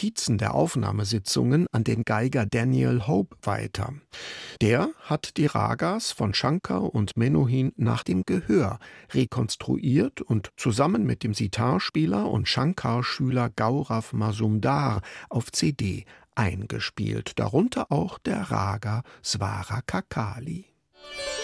Notizen der Aufnahmesitzungen an den Geiger Daniel Hope weiter. Der hat die Ragas von Shankar und Menuhin nach dem Gehör rekonstruiert und zusammen mit dem Sitarspieler und Shankar-Schüler Gaurav Mazumdar auf CD eingespielt, darunter auch der Raga Swara Kakali.